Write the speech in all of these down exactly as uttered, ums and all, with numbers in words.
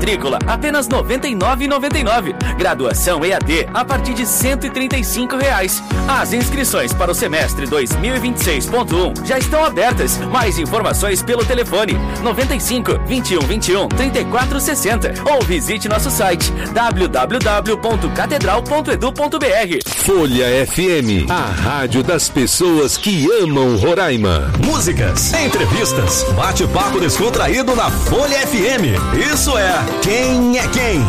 Matrícula apenas noventa e nove reais e noventa e nove centavos. Graduação E A D a partir de cento e trinta e cinco reais. As inscrições para o semestre dois mil e vinte e seis ponto um já estão abertas. Mais informações pelo telefone noventa e cinco, vinte e um, vinte e um, trinta e quatro sessenta ou visite nosso site w w w ponto catedral ponto edu ponto b r. Folha F M, a rádio das pessoas que amam Roraima. Músicas, entrevistas, bate-papo descontraído na Folha F M. Isso é Quem é Quem?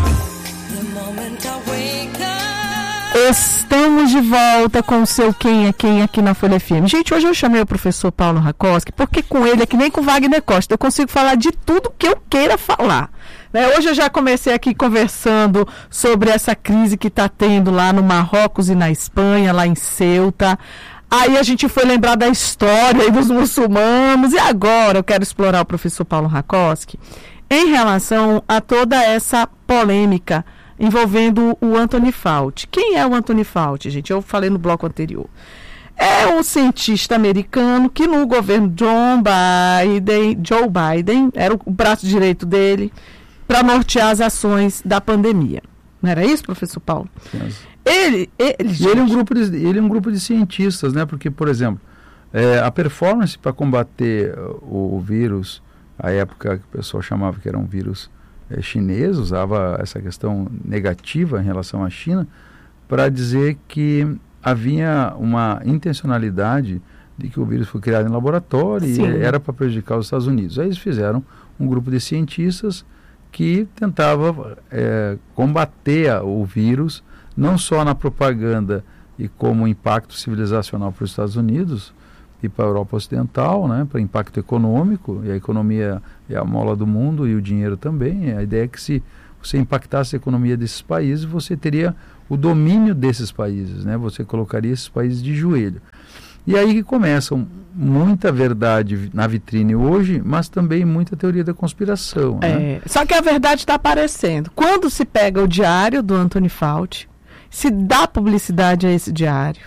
Estamos de volta com o seu Quem é Quem aqui na Folha F M. Gente, hoje eu chamei o professor Paulo Rakoski, porque com ele é que nem com Wagner Costa, eu consigo falar de tudo que eu queira falar. Né? Hoje eu já comecei aqui conversando sobre essa crise que está tendo lá no Marrocos e na Espanha, lá em Ceuta. Aí a gente foi lembrar da história dos muçulmanos, e agora eu quero explorar o professor Paulo Rakoski em relação a toda essa polêmica envolvendo o Anthony Fauci. Quem é o Anthony Fauci, gente? Eu falei no bloco anterior. É um cientista americano que no governo John Biden, Joe Biden, era o braço direito dele para nortear as ações da pandemia. Não era isso, professor Paulo? Sim. Ele, ele, e ele, é um grupo de, ele é um grupo de cientistas, né? Porque, por exemplo, é, a performance para combater o, o vírus, a época que o pessoal chamava que era um vírus é, chinês, usava essa questão negativa em relação à China, para dizer que havia uma intencionalidade de que o vírus foi criado em laboratório. Sim. E era para prejudicar os Estados Unidos. Aí eles fizeram um grupo de cientistas que tentava é, combater a, o vírus, não só na propaganda e como impacto civilizacional para os Estados Unidos e para a Europa Ocidental, né, para impacto econômico, e a economia é a mola do mundo e o dinheiro também. A ideia é que se você impactasse a economia desses países, você teria o domínio desses países, né, você colocaria esses países de joelho. E aí que começam muita verdade na vitrine hoje, mas também muita teoria da conspiração. É, né? Só que a verdade está aparecendo. Quando se pega o diário do Anthony Fauci, se dá publicidade a esse diário.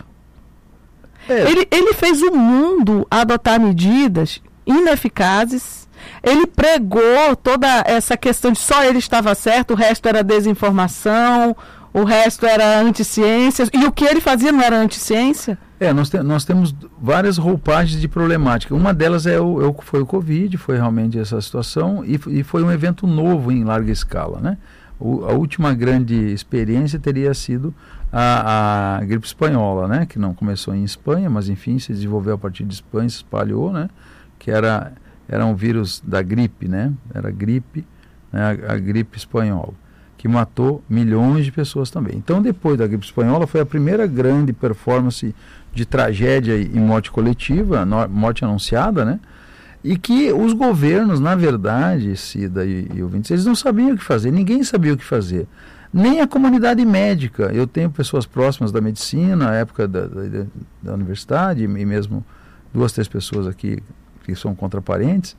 É. Ele, ele fez o mundo adotar medidas ineficazes. Ele pregou toda essa questão de só ele estava certo, o resto era desinformação, o resto era anticiência. E o que ele fazia não era anticiência? É, nós, te, nós temos várias roupagens de problemática. Uma delas é o, é o, foi o Covid, foi realmente essa situação, e, e foi um evento novo em larga escala, né? O, a última grande experiência teria sido a, a gripe espanhola, né? Que não começou em Espanha, mas enfim, se desenvolveu a partir de Espanha, se espalhou, né? Que era, era um vírus da gripe, né? Era gripe, né? a, a gripe espanhola, que matou milhões de pessoas também. Então, depois da gripe espanhola, foi a primeira grande performance de tragédia e morte coletiva, no, morte anunciada, né? E que os governos, na verdade, Cida e, e ouvintes, eles não sabiam o que fazer, ninguém sabia o que fazer. Nem a comunidade médica. Eu tenho pessoas próximas da medicina, na época da, da, da universidade, e mesmo duas, três pessoas aqui que são contraparentes,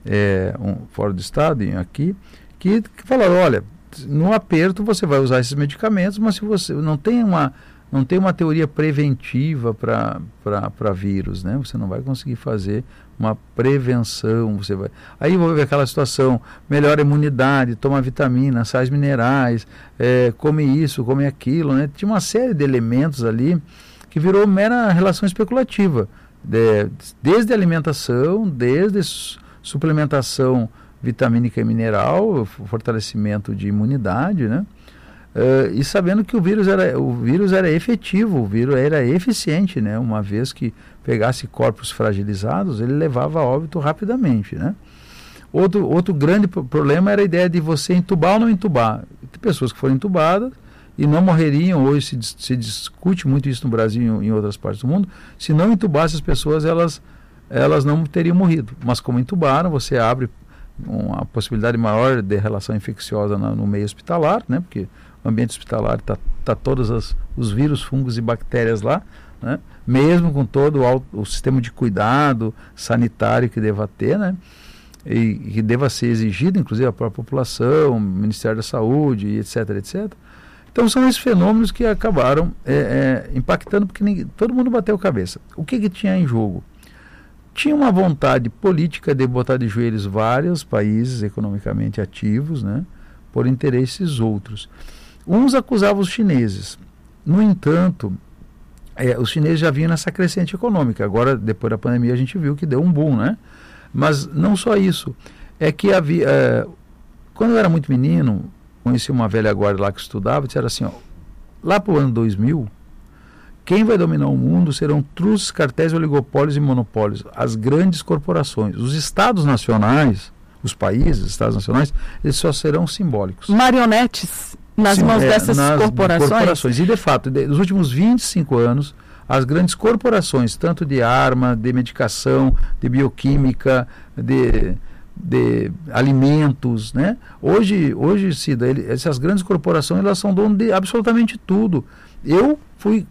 é, um, fora do estado e aqui, que, que falaram, olha, no aperto você vai usar esses medicamentos, mas se você não tem uma, não tem uma teoria preventiva para vírus, né? Você não vai conseguir fazer uma prevenção, você vai... Aí envolve aquela situação, melhora a imunidade, toma vitamina, sais minerais, é, come isso, come aquilo, né? Tinha uma série de elementos ali que virou mera relação especulativa, de, desde a alimentação, desde suplementação vitamínica e mineral, fortalecimento de imunidade, né? Uh, e sabendo que o vírus era, o vírus era efetivo, o vírus era eficiente, né? Uma vez que pegasse corpos fragilizados, ele levava a óbito rapidamente, né? Outro, outro grande problema era a ideia de você entubar ou não entubar. Tem pessoas que foram entubadas e não morreriam, hoje se, se discute muito isso no Brasil e em outras partes do mundo, se não entubasse as pessoas, elas, elas não teriam morrido. Mas como entubaram, você abre uma possibilidade maior de relação infecciosa no, no meio hospitalar, né? Porque o ambiente hospitalar está tá todos as, os vírus, fungos e bactérias lá, né? Mesmo com todo o, o sistema de cuidado sanitário que deva ter, né? E, e que deva ser exigido, inclusive a própria população, o Ministério da Saúde, etc, etcétera. Então são esses fenômenos que acabaram é, é, impactando, porque ninguém, todo mundo bateu a cabeça. O que, que tinha em jogo? Tinha uma vontade política de botar de joelhos vários países economicamente ativos, né? por interesses outros. Uns acusavam os chineses. No entanto, é, os chineses já vinham nessa crescente econômica. Agora, depois da pandemia, a gente viu que deu um boom, né? Mas não só isso. É que havia... É, quando eu era muito menino, conheci uma velha guarda lá que estudava, e disseram assim, ó, lá para o ano dois mil, quem vai dominar o mundo serão truces, cartéis, oligopólios e monopólios, as grandes corporações. Os estados nacionais, os países, os estados nacionais, eles só serão simbólicos. Marionetes nas Sim, mãos é, dessas nas corporações? corporações. E, de fato, de, nos últimos vinte e cinco anos, as grandes corporações, tanto de arma, de medicação, de bioquímica, de... de alimentos, né? Hoje, hoje Cida, ele, essas grandes corporações, elas são donas de absolutamente tudo. Eu fui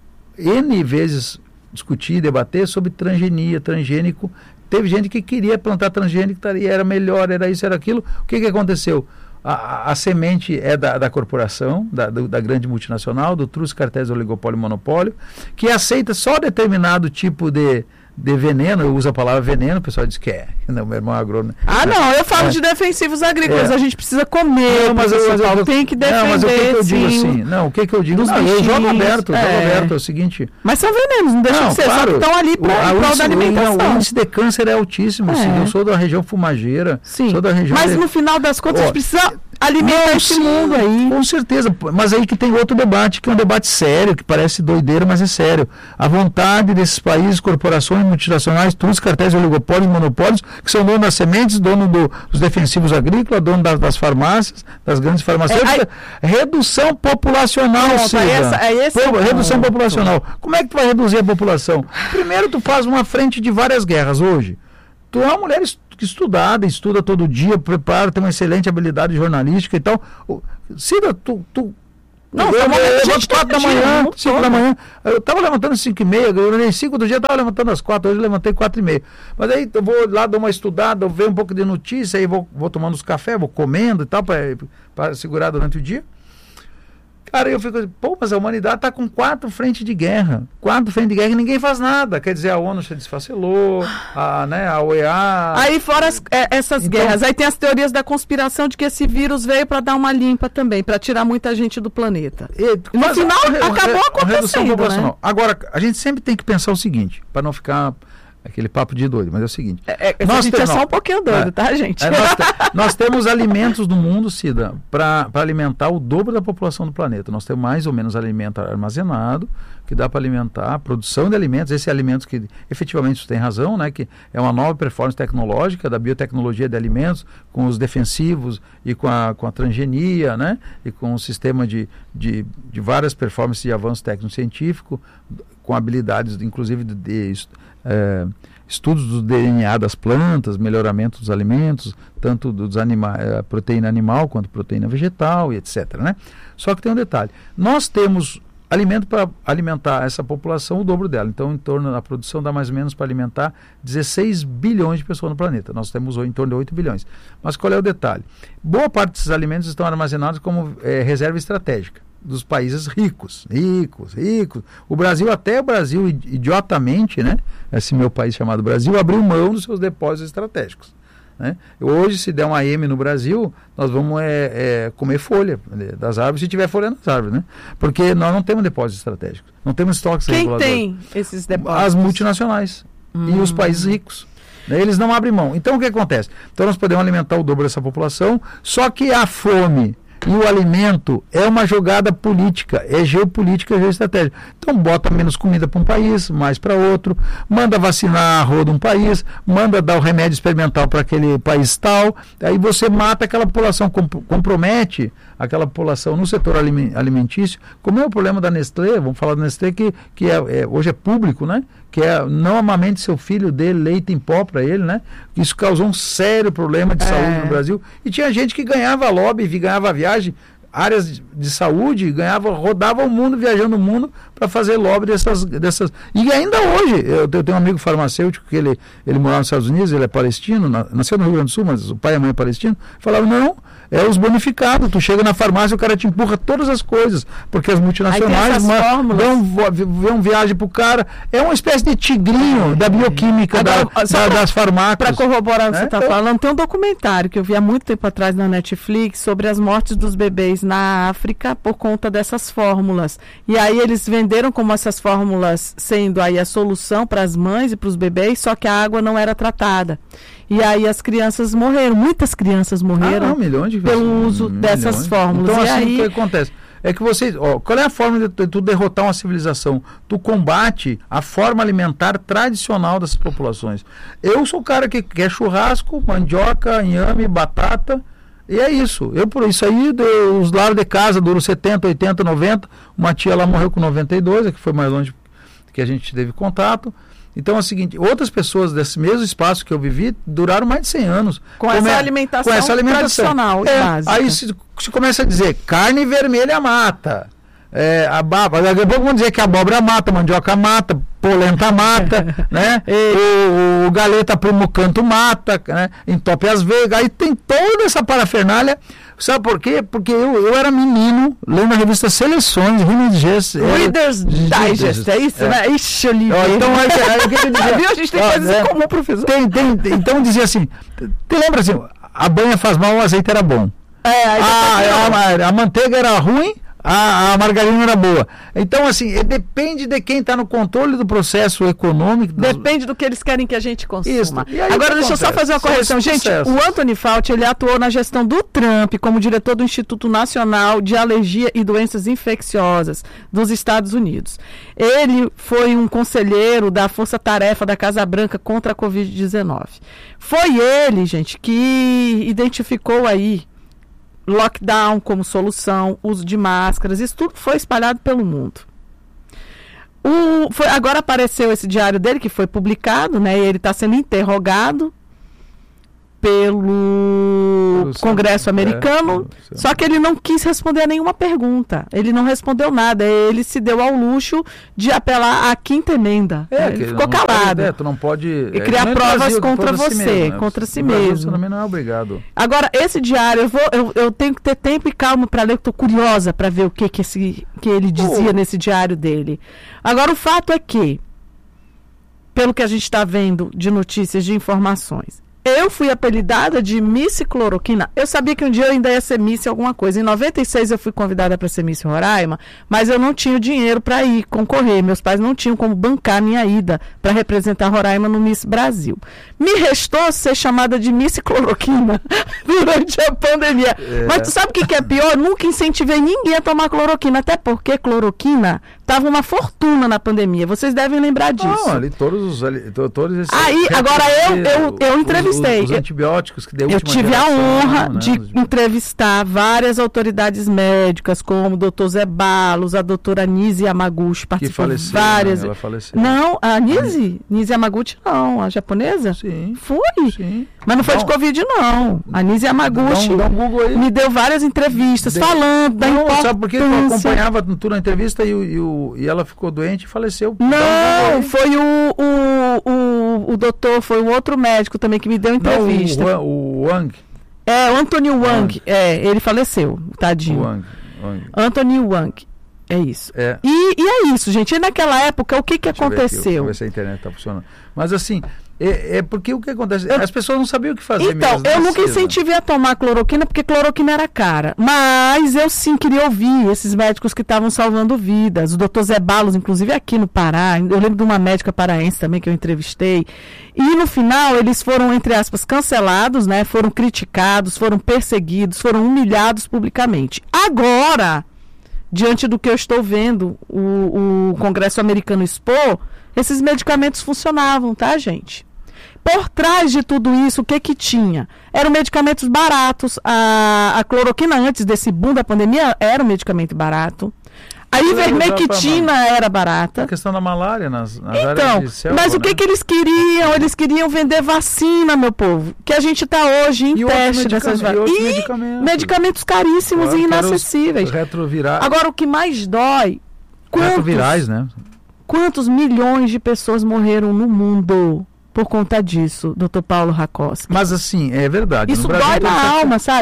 N vezes discutir, debater sobre transgenia, transgênico. Teve gente que queria plantar transgênico e era melhor, era isso, era aquilo. O que que aconteceu? A, a, a semente é da, da corporação, da, do, da grande multinacional, do truce, cartéis, oligopólio e monopólio, que aceita só determinado tipo de de veneno, eu uso a palavra veneno, o pessoal diz que é. Não, meu irmão é agrônomo. Ah, não, eu falo é. de defensivos agrícolas, é. a gente precisa comer, não, mas eu, mas eu, tem que defender, não, mas o que, que eu digo sim, assim? Não, o que, que eu digo? Dos Não, eu jogo aberto, é. jogo aberto, é o seguinte... Mas são venenos, não deixa não, de ser, claro, só que estão ali para o prol da alimentação. Não, o índice de câncer é altíssimo, é. Sim, eu sou da região fumageira, sim. sou da região... Mas de... no final das contas, Ó, precisa alimentar esse sim, mundo aí. Com certeza, mas aí que tem outro debate, que é um debate sério, que parece doideira, mas é sério. A vontade desses países, corporações multinacionais, todos os cartéis, oligopólios e monopólios, que são donos das sementes, dono do, dos defensivos agrícolas, dono das, das farmácias, das grandes farmacêuticas. É, aí, redução populacional, pronto, Cida. É essa, é esse Pô, redução ponto. populacional. Como é que tu vai reduzir a população? Primeiro, tu faz uma frente de várias guerras hoje. Tu é uma mulher estudada, estuda todo dia, prepara, tem uma excelente habilidade jornalística e tal. Cida, tu... tu não, eu, eu, eu levanto quatro da manhã, cinco da manhã. Eu estava levantando às cinco e meia, eu olhei cinco do dia, estava levantando às quatro, hoje eu levantei quatro e meia. Mas aí eu vou lá, dou uma estudada, eu vejo um pouco de notícia, aí vou, vou tomando os cafés, vou comendo e tal, para segurar durante o dia. Cara, eu fico, pô, mas a humanidade está com quatro frentes de guerra. Quatro frentes de guerra e ninguém faz nada. Quer dizer, a ONU se desfacelou, a, né, a O E A... Aí fora as, é, essas então, guerras, aí tem as teorias da conspiração de que esse vírus veio para dar uma limpa também, para tirar muita gente do planeta. E, no mas, final, a, a, acabou a, acontecendo, né? Agora, a gente sempre tem que pensar o seguinte, para não ficar... aquele papo de doido, mas é o seguinte... É, é, nós a gente tem, é só não, um pouquinho doido, é, tá, gente? É, nós, te, nós temos alimentos no mundo, Cida, para alimentar o dobro da população do planeta. Nós temos mais ou menos alimento armazenado, que dá para alimentar a produção de alimentos, esses alimentos que efetivamente você tem razão, né, que é uma nova performance tecnológica da biotecnologia de alimentos, com os defensivos e com a, com a transgenia, né, e com o sistema de, de, de várias performances de avanço técnico-científico, com habilidades, inclusive, de, de, de é, estudos do D N A das plantas, melhoramento dos alimentos, tanto dos anima é, proteína animal quanto proteína vegetal e etcétera, né? Só que tem um detalhe, nós temos alimento para alimentar essa população, o dobro dela, então em torno da produção dá mais ou menos para alimentar dezesseis bilhões de pessoas no planeta, nós temos em torno de oito bilhões, mas qual é o detalhe? Boa parte desses alimentos estão armazenados como é, reserva estratégica dos países ricos, ricos, ricos. O Brasil, até o Brasil, idiotamente, né? Esse meu país chamado Brasil, abriu mão dos seus depósitos estratégicos. Né? Hoje, se der uma A M no Brasil, nós vamos é, é, comer folha das árvores, se tiver folha nas árvores, né? Porque nós não temos depósitos estratégicos, não temos estoques reguladores. Quem tem esses depósitos? As multinacionais hum. e os países ricos. Eles não abrem mão. Então, o que acontece? Então, nós podemos alimentar o dobro dessa população, só que a fome e o alimento é uma jogada política, é geopolítica, é geoestratégica. Então bota menos comida para um país, mais para outro, manda vacinar a roda um país, manda dar o remédio experimental para aquele país tal, aí você mata aquela população, comp- compromete aquela população no setor alimentício, como é o problema da Nestlé, vamos falar da Nestlé, que, que é, é, hoje é público, né? Que é não amamente seu filho dele, leite em pó para ele, né? Isso causou um sério problema de é. saúde no Brasil. E tinha gente que ganhava lobby, ganhava viagem, áreas de, de saúde, ganhava, rodava o mundo, viajando o mundo para fazer lobby dessas, dessas... E ainda hoje, eu, eu tenho um amigo farmacêutico que ele, ele morava nos Estados Unidos, ele é palestino, na, nasceu no Rio Grande do Sul, mas o pai e a mãe é palestino, falava, não, é os bonificados. Tu chega na farmácia, o cara te empurra todas as coisas, porque as multinacionais vão viagem pro cara. É uma espécie de tigrinho da bioquímica. Agora, da, da, pra, das farmácias. Para corroborar o que é? você está falando, tem um documentário que eu vi há muito tempo atrás na Netflix sobre as mortes dos bebês na África por conta dessas fórmulas. E aí eles venderam como essas fórmulas sendo aí a solução para as mães e para os bebês, só que a água não era tratada. E aí as crianças morreram, muitas crianças morreram ah, não, milhões de pelo pessoas, uso milhões. dessas fórmulas. Então, e assim, aí... o que acontece? É que você, ó, qual é a forma de tu derrotar uma civilização? Tu combate a forma alimentar tradicional dessas populações. Eu sou o cara que quer churrasco, mandioca, inhame, batata, e é isso. Eu, por isso aí, os lares de casa duram setenta, oitenta, noventa. Uma tia lá morreu com noventa e dois, que foi mais longe que a gente teve contato. Então é o seguinte, outras pessoas desse mesmo espaço que eu vivi duraram mais de cem anos. Com essa alimentação, com essa alimentação tradicional é, e básica. Aí se, se começa a dizer, carne vermelha mata. É, a baba, daqui a pouco vão dizer que a abóbora mata, a mandioca mata, polenta mata, né? O, o galeta primo canto mata, né? Entope as veigas. Aí tem toda essa parafernália. Sabe por quê? Porque eu, eu era menino, lendo a revista Seleções, Reader's Digest, é isso, é. né? Ixi, eu li. Então, aí, aí, o que ele dizia? Viu? A gente tem ah, coisas é, em comum, professor. Tem, tem, tem, então dizia assim, te lembra assim, a banha faz mal, o azeite era bom. É, a, a, a, a manteiga era ruim, A, a margarina era boa. Então, assim, depende de quem está no controle do processo econômico. Depende do que eles querem que a gente consuma. Agora, deixa acontece? eu só fazer uma correção. Gente, sucesso. o Anthony Fauci, ele atuou na gestão do Trump como diretor do Instituto Nacional de Alergia e Doenças Infecciosas dos Estados Unidos. Ele foi um conselheiro da Força Tarefa da Casa Branca contra a covid dezenove. Foi ele, gente, que identificou aí lockdown como solução, uso de máscaras, isso tudo foi espalhado pelo mundo. O, foi, agora apareceu esse diário dele, que foi publicado, né, e ele está sendo interrogado pelo Congresso americano, é, só que ele não quis responder a nenhuma pergunta, ele não respondeu nada, ele se deu ao luxo de apelar à quinta emenda, é, ele ficou calado. É, tu não pode e criar é, provas Brasil, contra você, si mesmo, né? contra si mesmo. Você também não é obrigado. Agora, esse diário, eu, vou, eu, eu tenho que ter tempo e calma para ler, eu estou curiosa para ver o que, que, esse, que ele dizia oh. nesse diário dele. Agora, o fato é que, pelo que a gente está vendo de notícias, de informações, eu fui apelidada de Miss Cloroquina. Eu sabia que um dia eu ainda ia ser Miss alguma coisa. Em noventa e seis eu fui convidada para ser Miss Roraima, mas eu não tinha dinheiro para ir concorrer. Meus pais não tinham como bancar minha ida para representar Roraima no Miss Brasil. Me restou ser chamada de Miss Cloroquina durante a pandemia. É. Mas tu sabe o que, que é pior? Nunca incentivei ninguém a tomar cloroquina, até porque cloroquina estava uma fortuna na pandemia. Vocês devem lembrar disso. Não, ali todos os... Ali, todos esses Aí, agora eu, eu, eu entrevistei. Os, os antibióticos que deu Eu tive geração, a honra né, de os... entrevistar várias autoridades médicas, como o doutor Zé Balos, a doutora Nise Yamaguchi, participou de várias. Né? Ela faleceu. Não, a Nise, Nise Yamaguchi não, a japonesa? Sim. Foi. Sim. Mas não foi não. de Covid, não. A Nise Yamaguchi dá um, dá um Google aí. me deu várias entrevistas de... falando da não, importância. Sabe por quê? Eu acompanhava tu na entrevista e, e, o, e ela ficou doente e faleceu. Não, um foi o, o, o, o doutor, foi um outro médico também que me deu entrevista. Não, o, o Wang. É, o Anthony Wang. Wang. É, ele faleceu, tadinho. Wang. Wang. Anthony Wang. É isso. É. E, e é isso, gente. E naquela época, o que, que Deixa aconteceu? Ver ver se a internet está funcionando. Mas assim, é, é porque o que acontece? Eu, As pessoas não sabiam o que fazer. Então, eu nunca incentivei a tomar cloroquina, porque cloroquina era cara. Mas eu sim queria ouvir esses médicos que estavam salvando vidas. O doutor Zé Balos, inclusive aqui no Pará. Eu lembro de uma médica paraense também que eu entrevistei. E no final, eles foram, entre aspas, cancelados, né? Foram criticados, foram perseguidos, foram humilhados publicamente. Agora, diante do que eu estou vendo, o, o Congresso americano expor, esses medicamentos funcionavam, tá, gente? Por trás de tudo isso, o que que tinha? Eram medicamentos baratos. A, a cloroquina, antes desse boom da pandemia, era um medicamento barato. A ivermectina era barata. A questão da malária nas, nas então, áreas de selva, mas o que né? que eles queriam? Eles queriam vender vacina, meu povo. Que a gente está hoje em e teste dessas vacinas. E medicamentos. medicamentos caríssimos claro, e inacessíveis. Retrovirais. Agora, o que mais dói... Quantos, retrovirais, né? Quantos milhões de pessoas morreram no mundo por conta disso, doutor Paulo Rakoski? Mas assim, é verdade. Isso dói na alma, sabe?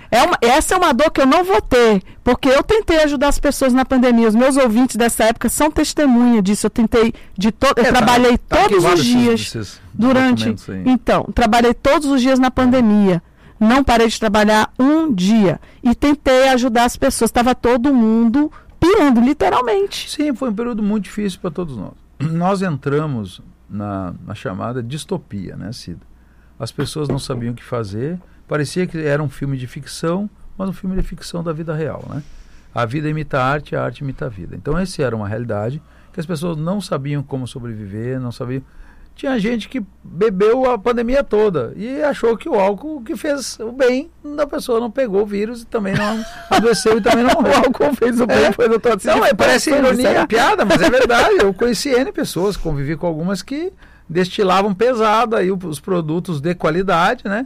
É uma, essa é uma dor que eu não vou ter, porque eu tentei ajudar as pessoas na pandemia. Os meus ouvintes dessa época são testemunha disso. Eu tentei de todo, eu É, tá- trabalhei tá aqui todos os vários dias desses durante. documentos aí. Então, trabalhei todos os dias na pandemia. Não parei de trabalhar um dia e tentei ajudar as pessoas. Estava todo mundo pirando, literalmente. Sim, foi um período muito difícil para todos nós. Nós entramos na, na chamada distopia, né, Cida? As pessoas não sabiam o que fazer. Parecia que era um filme de ficção, mas um filme de ficção da vida real, né? A vida imita a arte, a arte imita a vida. Então, essa era uma realidade que as pessoas não sabiam como sobreviver, não sabiam. Tinha gente que bebeu a pandemia toda e achou que o álcool que fez o bem, a pessoa não pegou o vírus e também não adoeceu e também não morreu. O álcool fez o bem, É. foi do todo. Não, é, parece ironia, é é piada, mas é verdade. Eu conheci N pessoas, convivi com algumas que destilavam pesado aí os produtos de qualidade, né?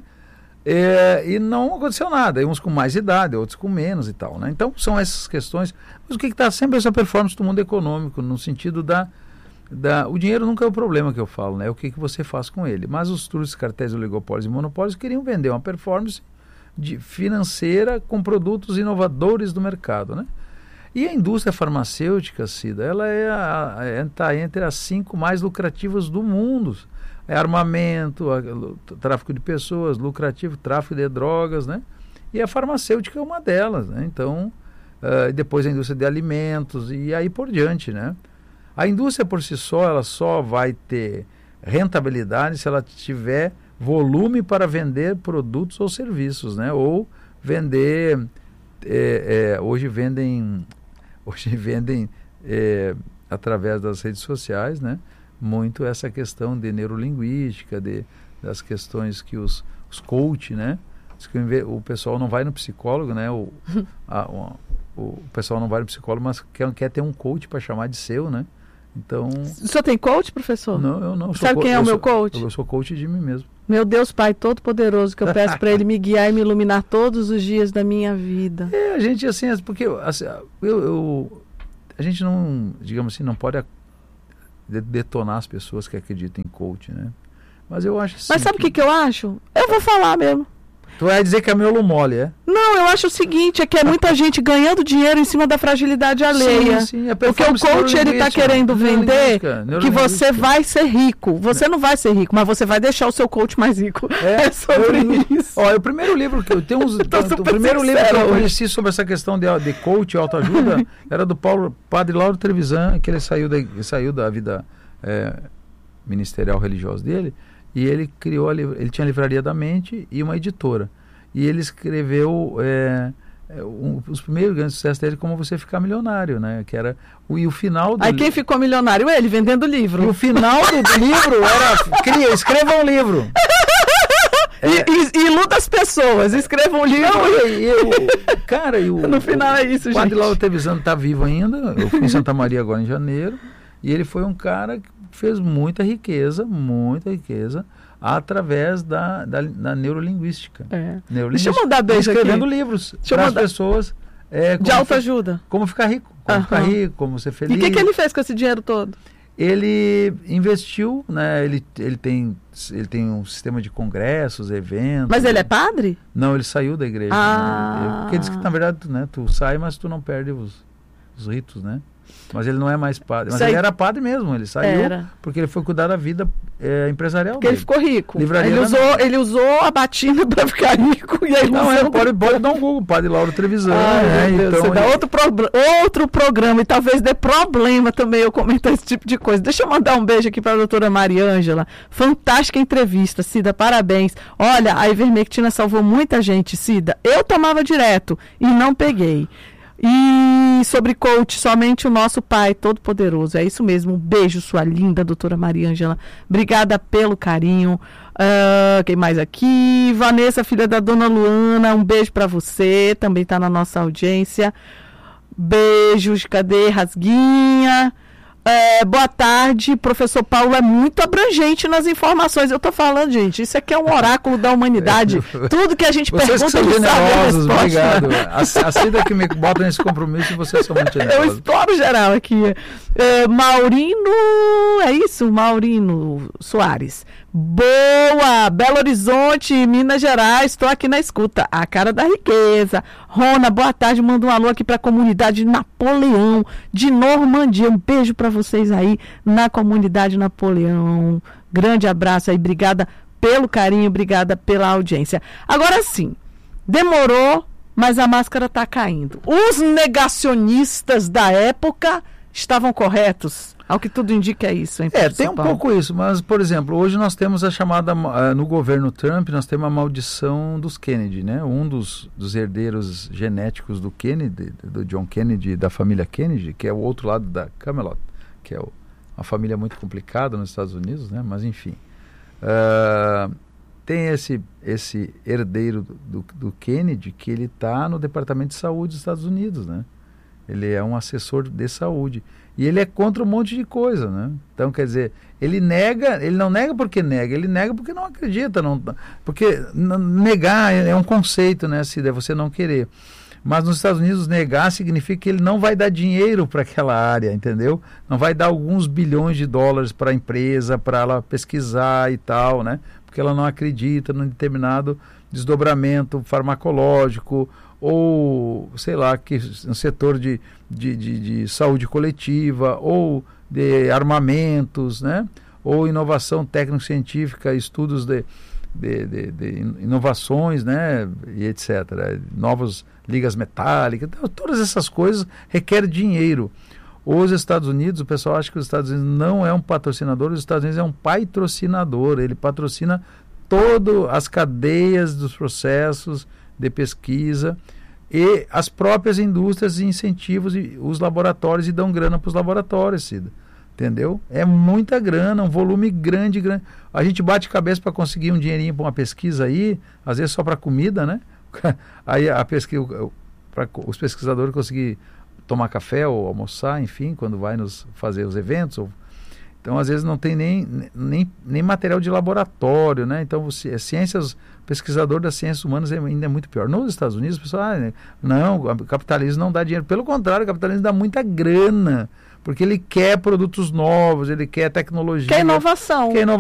É, e não aconteceu nada. E uns com mais idade, outros com menos e tal, né? Então são essas questões. Mas o que está sempre essa performance do mundo econômico, no sentido da, da... O dinheiro nunca é o problema que eu falo, né? É o que, que você faz com ele. Mas os truques, cartéis, oligopólios e monopólios queriam vender uma performance de, financeira com produtos inovadores do mercado, né? E a indústria farmacêutica, Cida, ela está é, é, tá entre as cinco mais lucrativas do mundo. É armamento, a, o tráfico de pessoas, lucrativo, tráfico de drogas, né? E a farmacêutica é uma delas, né? Então, uh, depois a indústria de alimentos e aí por diante, né? A indústria por si só, ela só vai ter rentabilidade se ela tiver volume para vender produtos ou serviços, né? Ou vender, é, é, hoje vendem... Hoje vendem, é, através das redes sociais, né, muito essa questão de neurolinguística, de, das questões que os, os coach, né, diz que o pessoal não vai no psicólogo, né, o, a, o, o pessoal não vai no psicólogo, mas quer, quer ter um coach para chamar de seu, né, então... O senhor tem coach, professor? Não, eu não. Sabe quem é o meu coach? Eu, eu sou coach de mim mesmo. Meu Deus Pai Todo-Poderoso, que eu peço para Ele me guiar e me iluminar todos os dias da minha vida. É, a gente assim, porque assim, eu, eu, a gente não, digamos assim, não pode detonar as pessoas que acreditam em coach, né? Mas eu acho assim. Mas sabe o que, que eu acho? Eu vou falar mesmo. Tu vai dizer que é miolo mole, é? Não, eu acho o seguinte, é que é muita gente ganhando dinheiro em cima da fragilidade alheia. Sim, sim, a porque o performance coach, ele está querendo vender que você vai ser rico. Você não vai ser rico, mas você vai deixar o seu coach mais rico. É, É sobre eu, isso. Ó, é o primeiro livro que eu tenho uns, tô o super primeiro livro que sincera eu hoje. conheci sobre essa questão de, de coach e autoajuda era do Paulo, Padre Lauro Trevisan, que ele saiu da, ele saiu da vida é, ministerial religiosa dele, e ele criou, a, ele tinha a Livraria da Mente e uma editora. E ele escreveu é, um, os primeiros grandes sucessos dele, Como Você Ficar Milionário, né? Que era o, e o final do Aí quem ficou milionário? Ele, vendendo E livro. o final do livro era cria, escreva um livro. E, e, e iluda as pessoas, escreva um livro. Não, e, e, o, cara, e o, No final é isso, o Padre gente. Lauro Trevisan está vivo ainda. Eu fui em Santa Maria agora em janeiro. E ele foi um cara que fez muita riqueza, muita riqueza, através da, da, da neurolinguística. É. neurolinguística. Deixa eu mandar beijo Escrevendo aqui. livros Deixa eu para as mandar- pessoas. É, De como, autoajuda. como ficar rico. Como Aham. ficar rico, como ser E feliz. o que, que ele fez com esse dinheiro todo? Ele investiu, né? Ele, ele, tem, ele tem um sistema de congressos, eventos. Mas ele é padre? Não, ele saiu da igreja. Ah. Né? Ele- Porque diz que, na verdade, tu, né, tu sai, mas tu não perde os, os ritos, né? Mas ele não é mais padre. Mas Isso aí- ele era padre mesmo, ele saiu Era. porque ele foi cuidar da vida é, empresarial Porque ele dele. ficou rico. Livraria Ele da usou, Mente. ele usou a batina para ficar rico e aí Não, usou é, o- pode, pode dar um Google, Padre Lauro Trevisan. Ai, né? meu Deus, Então, você dá outro, pro- outro programa e talvez dê problema também eu comentar esse tipo de coisa. Deixa eu mandar um beijo aqui para a doutora Mariângela. Fantástica entrevista, Cida, parabéns. Olha, a Ivermectina salvou muita gente, Cida. Eu tomava direto e não peguei. E sobre coach, somente o nosso Pai Todo-Poderoso. É isso mesmo. Um beijo, sua linda doutora Mariângela. Obrigada pelo carinho. Ah, quem mais aqui? Vanessa, filha da dona Luana. Um beijo para você. Também está na nossa audiência. Beijos. Cadê? Rasguinha. É, boa tarde, professor Paulo é muito abrangente nas informações. Eu tô falando, gente, isso aqui é um oráculo da humanidade. Tudo que a gente vocês pergunta, que são ele sabe a generosos, resposta. obrigado. A, a Cida que me bota nesse compromisso e vocês são muito Eu generosos. estouro geral aqui. É, Maurino, é isso? Maurino Soares. Boa! Belo Horizonte, Minas Gerais, estou aqui na escuta. A cara da riqueza. Rona, boa tarde. Manda um alô aqui para a comunidade Napoleão de Normandia. Um beijo para vocês aí na comunidade Napoleão. Grande abraço aí. Obrigada pelo carinho, obrigada pela audiência. Agora sim, demorou, mas a máscara está caindo. Os negacionistas da época estavam corretos? Ao que tudo indica é isso, hein? É, tem um pouco isso, mas, por exemplo, hoje nós temos a chamada, uh, no governo Trump, nós temos a maldição dos Kennedy, né? Um dos, dos herdeiros genéticos do Kennedy, do John Kennedy, da família Kennedy, que é o outro lado da Camelot, que é o, uma família muito complicada nos Estados Unidos, né? Mas, enfim. Uh, tem esse, esse herdeiro do, do, do Kennedy que ele está no Departamento de Saúde dos Estados Unidos, né? Ele é um assessor de saúde. E ele é contra um monte de coisa, né? Então, quer dizer, ele nega, ele não nega porque nega, ele nega porque não acredita. Não, porque negar é um conceito, né, Cida? É você não querer. Mas nos Estados Unidos, negar significa que ele não vai dar dinheiro para aquela área, entendeu? Não vai dar alguns bilhões de dólares para a empresa, para ela pesquisar e tal, né? Porque ela não acredita num determinado desdobramento farmacológico, ou, sei lá, que no setor de, de, de, de saúde coletiva, ou de armamentos, né? Ou inovação técnico-científica, estudos de, de, de, de inovações, né? E etcétera. Novas ligas metálicas, todas essas coisas requerem dinheiro. Os Estados Unidos, o pessoal acha que os Estados Unidos não é um patrocinador, os Estados Unidos é um patrocinador, ele patrocina todas as cadeias dos processos de pesquisa e as próprias indústrias e incentivos e os laboratórios e dão grana para os laboratórios, Cida. Entendeu? É muita grana, um volume grande, grande. A gente bate cabeça para conseguir um dinheirinho para uma pesquisa aí, às vezes só para comida, né? Aí a pesquisa, para os pesquisadores conseguir tomar café ou almoçar, enfim, quando vai nos fazer os eventos. Ou, então, às vezes, não tem nem, nem, nem material de laboratório, né? Então, você, ciências, pesquisador das ciências humanas é, ainda é muito pior. Nos Estados Unidos, o pessoal, ah, não, o capitalismo não dá dinheiro. Pelo contrário, o capitalismo dá muita grana, porque ele quer produtos novos, ele quer tecnologia. Quer inovação. Quer inovação.